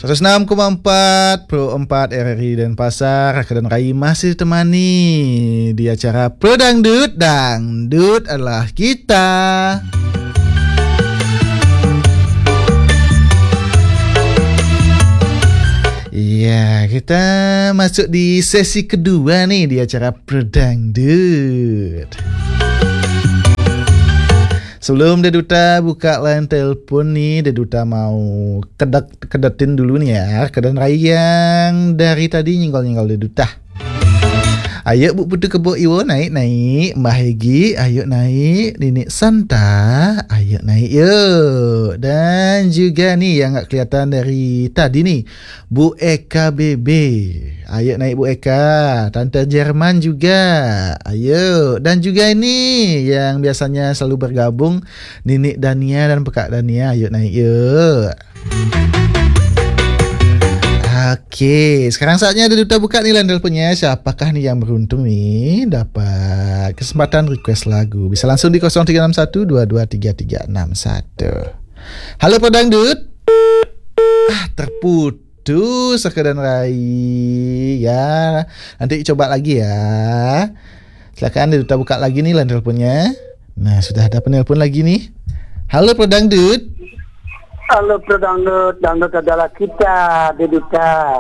106,4 Pro 4 RRI Denpasar. Kedan Rai masih ditemani di acara Pro Dangdut. Dangdut adalah kita. Iya, kita masuk di sesi kedua nih di acara Pro Dangdut. Sebelum Deduta buka line telepon nih, Deduta mau kedetin dulu nih ya kedan Rai yang dari tadi nyenggol-nyenggol Deduta. Ayo Bu Putu Kebo Iwo naik Mbah Hegi ayo naik, Nini Santa ayo naik yuk. Dan juga nih yang gak kelihatan dari tadi nih Bu Eka Bebe, ayo naik Bu Eka. Tante Jerman juga ayo. Dan juga ini yang biasanya selalu bergabung Nini Dania dan Pekak Dania, ayo naik yuk. Oke, sekarang saatnya Deduta buka nih line teleponnya. Siapakah nih yang beruntung nih dapat kesempatan request lagu? Bisa langsung di 0361223361. Halo Pedangdut. Terputus kedan Rai ya. Nanti coba lagi ya. Silakan Deduta buka lagi nih line teleponnya. Nah, sudah ada penelpon lagi nih. Halo Pedangdut. Halo Dangdut, Dangdut adalah kita, Deduta.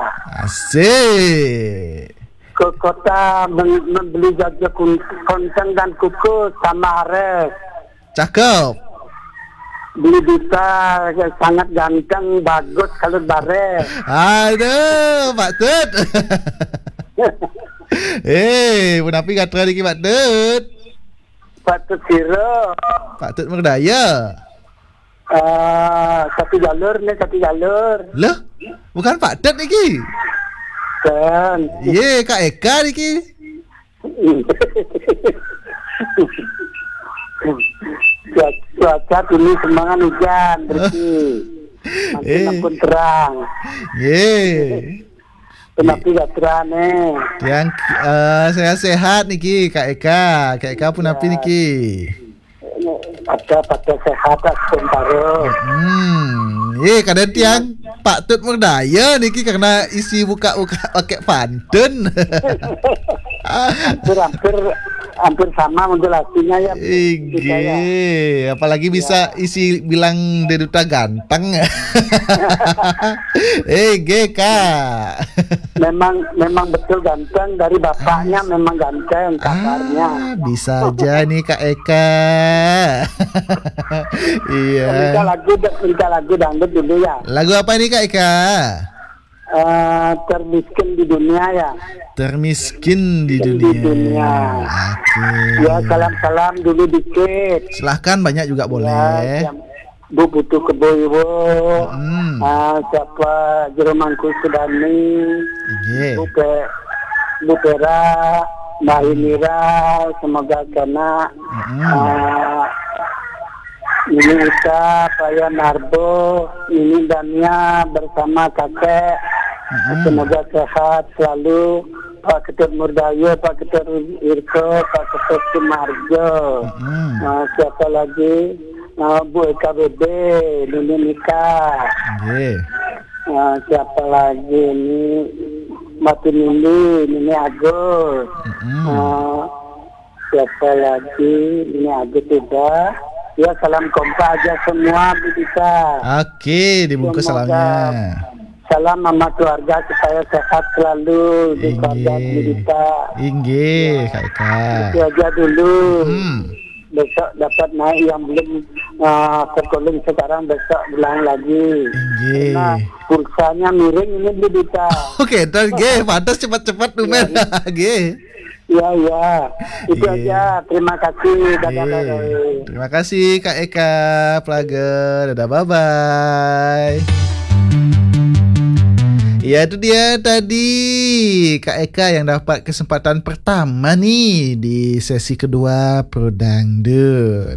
Asik. Ke kota membeli jajan konteng dan kukus sama Ares. Cakep. Beli Duta sangat ganteng, bagus kalau bare. Aduh, Pak Tut. Menapi katra diki Pak Tut. Pak Tut Siro. Pak Tut Merdaya. Satu jalur. Loh, bukan Pak Tut niki. Kan. Ye, Kak Eka niki. Cuaca ini semangat hujan bersih. Makin terang. Ye. Kenapa gak terang nih? Yang sehat-sehat niki Kak Eka. Kak Eka pun api niki. Pada sehat sementara. Kadang tiang Pak Tut Merdaya niki karena isi buka-buka pakai pantun. hampir sama modulasinya ya. Apalagi bisa isi bilang Deduta ganteng. Kak. Memang betul ganteng, dari bapaknya memang ganteng kabarnya. Bisa aja nih Kak Eka. Iya. Minta lagu dangdut dulu ya. Lagu apa nih Kak Eka? Termiskin di dunia ya. Termiskin di dunia. Okay. Ya, salam dulu dikit. Silahkan, banyak juga boleh. Bu Putu Kebo Iwo. Siapa Jeromangku Sudani. Bu Pera, Mbak Inira, semoga kena. Ini Uta, Paya Narbo, ini Dania bersama kakek. Semoga sehat selalu. Pak Ketua Murdayo, Pak Ketua Irko, Pak Ketua Sumarjo. Siapa lagi? Bu Eka Bebe, Nini Nika. Siapa lagi ini? Mati Nini Agus. Siapa lagi? Ini Agus sudah. Ya, salam kompa aja semua bisa. Oke, dibungkus salamnya. Salam mama keluarga supaya sehat selalu di keluarga kita. Kak Eka. Itu aja dulu. Besok dapat naik yang belum terkolong sekarang, besok ulang lagi. Nah, pulsanya miring ini beli kita. Oke, pantas cepat-cepat lumer. Ya. Itu aja. Terima kasih. Dadah. Terima kasih Kak Eka Plager. Dadah, bye-bye. Ya, itu dia tadi Kak Eka yang dapat kesempatan pertama nih di sesi kedua Pro Dangdut.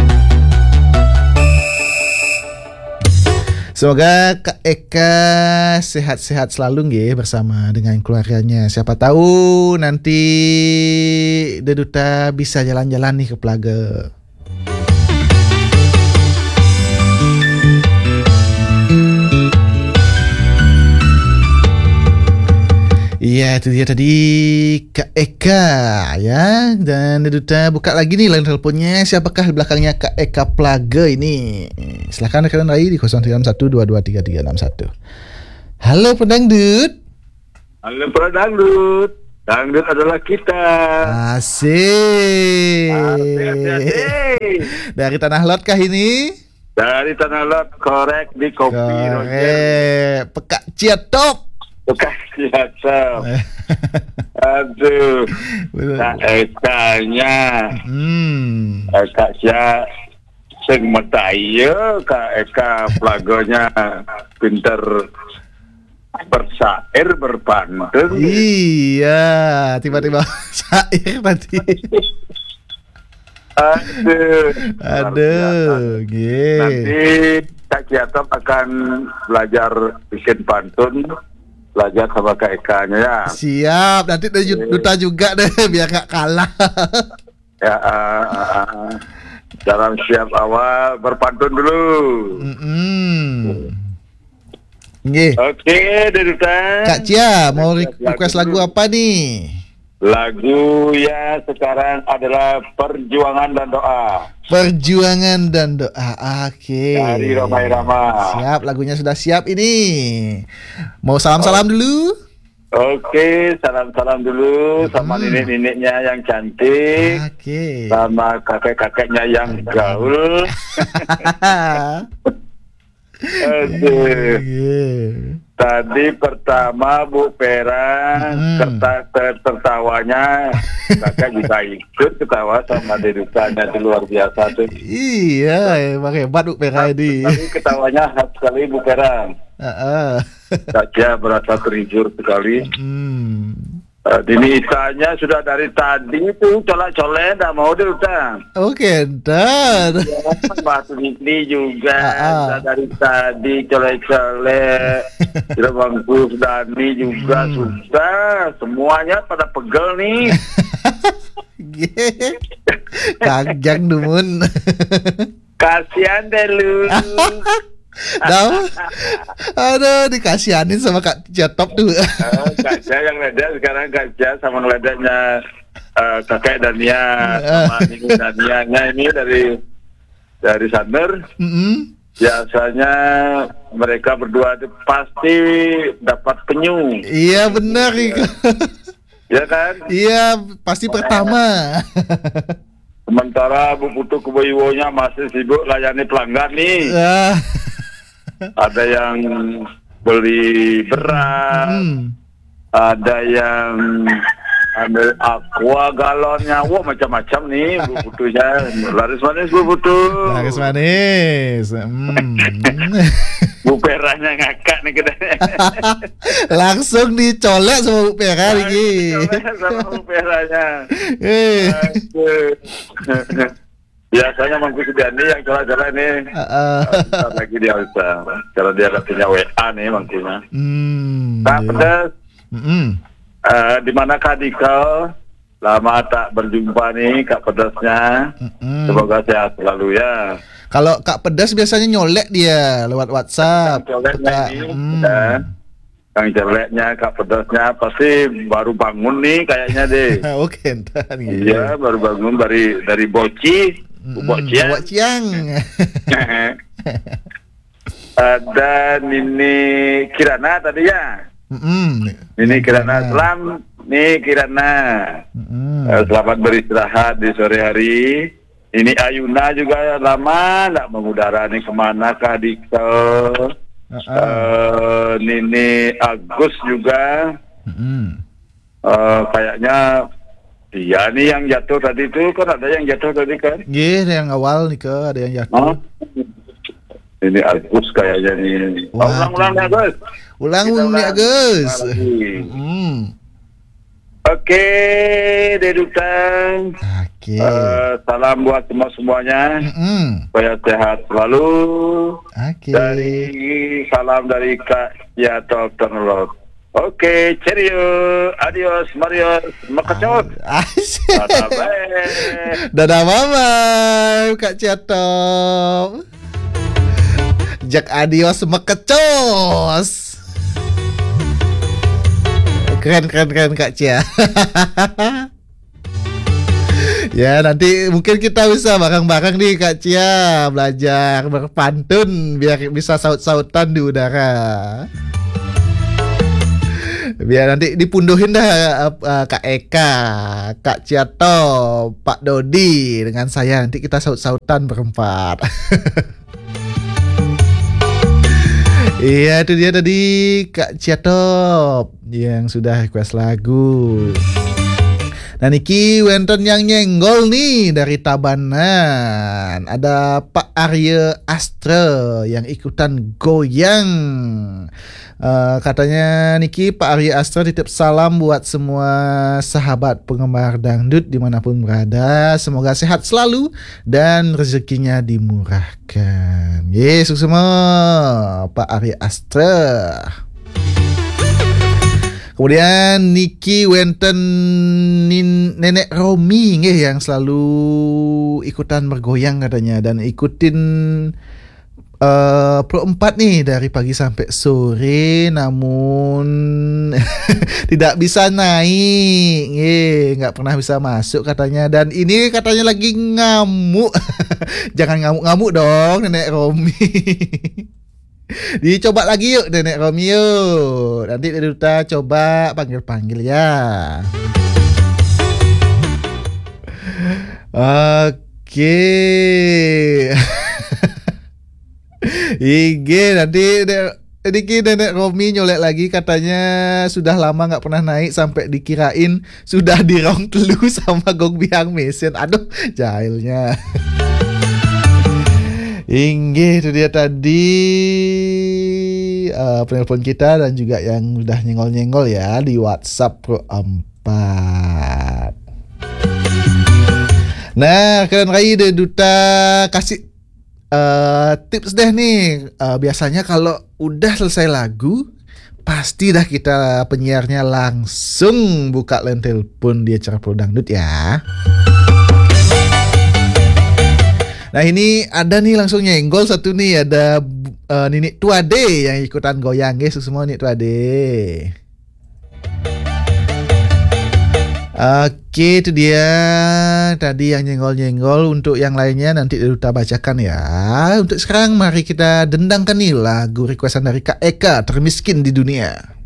Semoga Kak Eka sehat-sehat selalu nggih bersama dengan keluarganya. Siapa tahu nanti Deduta bisa jalan-jalan nih ke Plaga. Iya, itu dia tadi Kak Eka ya. Dan Duta buka lagi nih line teleponnya. Siapakah di belakangnya Kak Eka Plage ini? Silahkan rekan raih di 0312233361. Halo pendangdut. Halo pendangdut. Dangdut adalah kita. Asik. Dari Tanah Lot kah ini? Dari Tanah Lot, korek di Kopi Roger. Pekak Ciatop. Pekak Ciatop. Aduh. Kak Eka-nya. Kak Cia sing metaya, Kak Eka Plagonya pinter bersair, berpantun. Iya, tiba-tiba syair tadi. Aduh, nanti Kak Ciatop akan belajar bikin pantun, belajar sama Kak Eka-nya ya. Siap, nanti Duta juga deh biar gak kalah. Ya, dalam siap awal berpantun dulu. Oke, Duta. Kak Cia, mau request lagu apa nih? Lagu ya sekarang adalah Perjuangan dan Doa. Perjuangan dan Doa. Oke. Dari Romai Rama. Siap, lagunya sudah siap ini. Mau salam-salam dulu? Oke, salam-salam dulu sama nenek-neneknya yang cantik. Oke. Sama kakek-kakeknya yang gaul. Aduh. Tadi pertama Bu Pera tertawanya kakak juga ikut ketawa sama dedukanya itu luar biasa tuh. Iya, emang hebat Bu Pera ini. Tapi ketawanya khas sekali Bu Pera. Kakak berasa terhibur sekali. Dini Isanya sudah dari tadi itu colek-colek dah mau deh Utang. Oke, dan Batu ini juga sudah dari tadi colek-colek. Sudah Bangkus Dani juga sudah. Semuanya pada pegel nih. Kagang dumun. Kasihan deh lu. Aduh, dikasihanin sama Kak Ciatop tuh. Kak Cia yang ledek sekarang Kak Cia sama ledeknya kakek Dania sama ini Danianya ini dari Sander. Biasanya mereka berdua itu pasti dapat penyu. Iya benar itu. Ya kan? Iya pasti pertama. Sementara Bu Putu Kuboiwonya masih sibuk layani pelanggan nih. Ada yang beli beras, ada yang ambil aqua galonnya, wah macam-macam nih Bu Putunya. Laris manis Bu Putu. Laris manis. Bu Peranya ngakak nih kita. Langsung dicolek sama Bu Pera nih. Sama Bu Peranya. Biasanya Mangku Sudiani yang colek-colek nih. Lagi dia bisa. Karena dia punya WA nih Mangkunya. Kak Pedas. Di mana Kak Dikal? Lama tak berjumpa nih Kak Pedasnya. Semoga sehat selalu ya. Kalau Kak Pedas biasanya nyolek dia lewat WhatsApp. Coleknya ini. Kang coleknya Kak Pedasnya pasti baru bangun nih kayaknya deh. Oke, entar gitu. Iya, baru bangun dari Boci. Bociang. Ada Nini Kirana tadi ya. Nini Kirana Selam. Nih Kirana. Selamat beristirahat di sore hari. Ini Ayuna juga lama nggak mengudara nih kemana Kak Dika. Nini Agus juga. Kayaknya dia nih yang jatuh tadi tuh, kan ada yang jatuh tadi kan? Iya, yang awal nih ada yang jatuh. Ini Agus kayaknya nih. Ulang-ulang ya Gus. Ulang ya Gus. Oke, Dedutang. Oke. Salam buat semuanya. Supaya sehat selalu. Oke. Salam dari Kak Ciatop Tanah. Oke, cheerio, adios, Marios, makacot. Dadah mama, Kak Ciatop. Jak adios makacos. Keren Kak Cia. Ya nanti mungkin kita bisa bareng-bareng nih Kak Cia belajar berpantun biar bisa saut-sautan di udara. Biar nanti dipunduhin dah Kak Eka, Kak Ciato, Pak Dodi dengan saya, nanti kita saut-sautan berempat. Iya itu dia tadi Kak Ciato yang sudah request lagu. Nah niki wenten yang nyenggol nih dari Tabanan. Ada Pak Arya Astra yang ikutan goyang. Katanya niki Pak Arya Astra titip salam buat semua sahabat penggemar dangdut dimanapun berada. Semoga sehat selalu dan rezekinya dimurahkan. Yesus semua Pak Arya Astra. Kemudian Niki wenten Nenek Romi yang selalu ikutan bergoyang katanya dan ikutin Pro 4 nih dari pagi sampai sore namun tidak bisa naik. Nggak pernah bisa masuk katanya dan ini katanya lagi ngamuk. Jangan ngamuk-ngamuk dong Nenek Romi. Dicoba lagi yuk Nenek Romi yuk. Nanti Duta coba panggil-panggil ya. Oke. IG nanti Nenek Romi nyolek lagi katanya sudah lama gak pernah naik sampai dikirain sudah di round telu sama Gong Biang Mesin. Aduh jahilnya. Inggih itu dia tadi penelpon kita dan juga yang udah nyenggol-nyenggol ya di WhatsApp Pro 4. Nah kalian Rai Duta kasih tips deh nih. Biasanya kalau udah selesai lagu pasti dah kita penyiarnya langsung buka line telepon di acara Pro Dangdut ya. Nah ini ada nih langsung nyenggol satu nih. Ada Ninik Tuade yang ikutan goyang guys. Semua Ninik Tuade. Oke itu dia tadi yang nyenggol-nyenggol. Untuk yang lainnya nanti Duta bacakan ya. Untuk sekarang mari kita dendangkan nih lagu requestan dari Kak Eka, Termiskin di Dunia.